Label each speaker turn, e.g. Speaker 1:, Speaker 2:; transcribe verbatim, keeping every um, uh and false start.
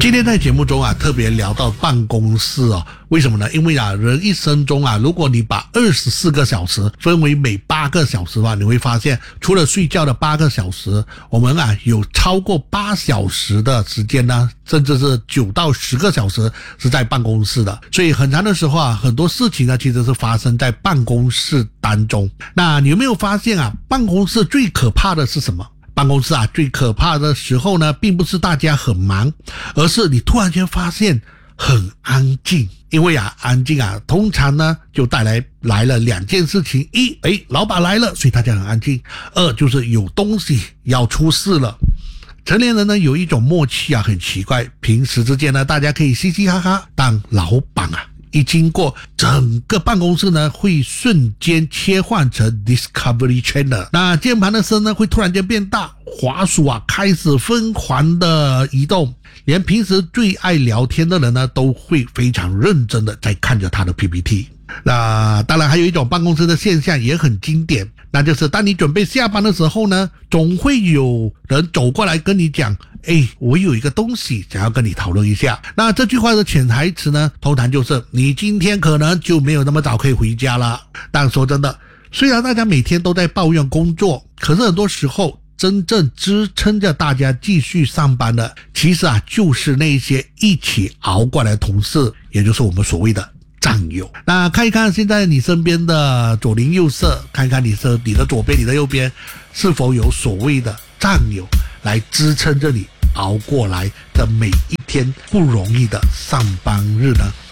Speaker 1: 今天在节目中啊，特别聊到办公室哦，为什么呢？因为啊，人一生中啊，如果你把二十四个小时分为每八个小时的话，你会发现，除了睡觉的八个小时，我们啊有超过八小时的时间呢，甚至是九到十个小时是在办公室的。所以很长的时候啊，很多事情呢其实是发生在办公室当中。那你有没有发现啊，办公室最可怕的是什么？办公室啊，最可怕的时候呢，并不是大家很忙，而是你突然间发现很安静。因为啊，安静啊，通常呢就带来来了两件事情：一，哎，老板来了，所以大家很安静；二，就是有东西要出事了。成年人呢有一种默契啊，很奇怪，平时之间呢大家可以嘻嘻哈哈，但老板啊一经过，整个办公室呢会瞬间切换成 Discovery Channel， 那键盘的声呢会突然间变大，滑鼠啊开始疯狂的移动，连平时最爱聊天的人呢都会非常认真的在看着他的 P P T。 那当然还有一种办公室的现象也很经典，那就是当你准备下班的时候呢，总会有人走过来跟你讲，诶，我有一个东西想要跟你讨论一下。那这句话的潜台词呢，通常就是你今天可能就没有那么早可以回家了。但说真的，虽然大家每天都在抱怨工作，可是很多时候真正支撑着大家继续上班的，其实啊就是那些一起熬过来的同事，也就是我们所谓的战友。那看一看现在你身边的左邻右舍，看一看你的你的左边你的右边，是否有所谓的战友来支撑着你熬过来的每一天不容易的上班日呢？